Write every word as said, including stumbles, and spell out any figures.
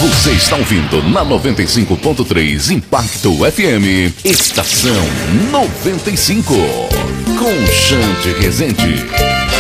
Você está ouvindo na noventa e cinco ponto três Impacto F M, Estação noventa e cinco, com Xande Rezende.